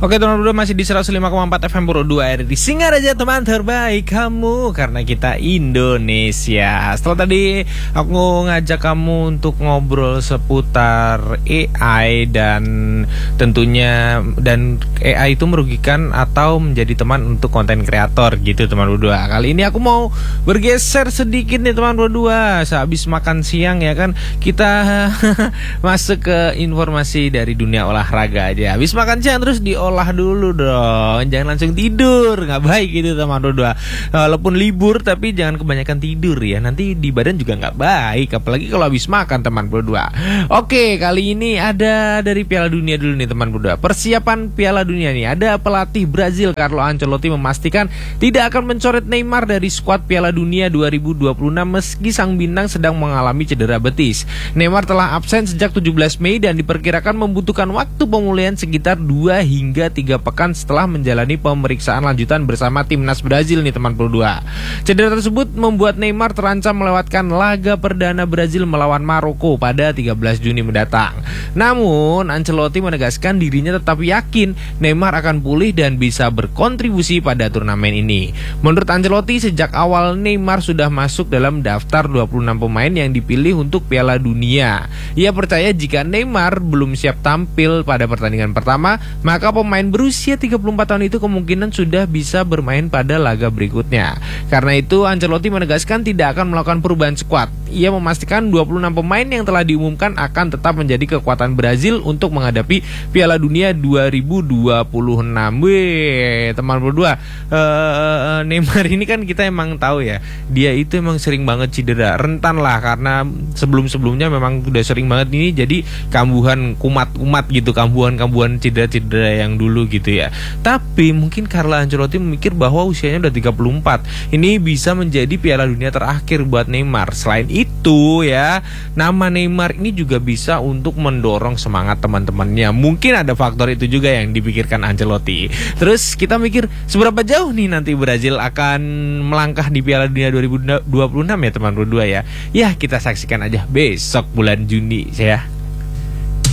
Oke teman berdua, masih di 105,4 FM Puro 2 RRI Singaraja, teman terbaik kamu, karena kita Indonesia. Setelah tadi aku ngajak kamu untuk ngobrol seputar AI dan tentunya AI itu merugikan atau menjadi teman untuk konten kreator gitu teman berdua. Kali ini aku mau bergeser sedikit nih teman berdua. Sehabis makan siang ya kan, kita masuk ke informasi dari dunia olahraga aja. Habis makan siang terus diolah dulu dong, jangan langsung tidur, nggak baik gitu teman berdua. Walaupun libur tapi jangan kebanyakan tidur ya, nanti di badan juga nggak baik, apalagi kalau habis makan teman berdua. Oke, kali ini ada dari Piala Dunia dulu nih teman berdua. Persiapan Piala Dunia nih, ada pelatih Brazil Carlo Ancelotti memastikan tidak akan mencoret Neymar dari skuad Piala Dunia 2026 meski sang bintang sedang mengalami cedera betis. Neymar telah absen sejak 17 Mei dan diperkirakan membutuhkan waktu pemulihan sekitar 2 hingga 3 pekan setelah menjalani pemeriksaan lanjutan bersama timnas Brazil nih teman berdua. Cedera tersebut membuat Neymar terancam melewatkan laga perdana Brazil melawan Maroko pada 13 Juni mendatang. Namun Ancelotti menegaskan dirinya tetap yakin Neymar akan pulih dan bisa berkontribusi pada turnamen ini. Menurut Ancelotti, sejak awal Neymar sudah masuk dalam daftar 26 pemain yang dipilih untuk Piala Dunia. Ia percaya jika Neymar belum siap tampil pada pertandingan pertama, maka pemain berusia 34 tahun itu kemungkinan sudah bisa bermain pada laga berikutnya. Karena itu Ancelotti menegaskan tidak akan melakukan perubahan skuad. Ia memastikan 26 pemain yang telah diumumkan akan tetap menjadi kekuatan Brazil untuk menghadapi Piala Dunia 2026. Wih, teman berdua, Neymar ini kan kita emang tahu ya, dia itu emang sering banget cedera, rentan lah, karena sebelum-sebelumnya memang udah sering banget ini jadi kambuhan kumat-kumat gitu, kambuhan cedera-cedera yang dulu gitu ya. Tapi mungkin Carlo Ancelotti memikir bahwa usianya udah 34, ini bisa menjadi Piala Dunia terakhir buat Neymar. Selain itu ya, nama Neymar ini juga bisa untuk mendorong semangat teman-temannya. Mungkin ada faktor itu juga yang dipikirkan Ancelotti. Terus kita mikir seberapa jauh nih nanti Brazil akan melangkah di Piala Dunia 2026 ya teman berdua ya. Ya kita saksikan aja besok bulan Juni ya.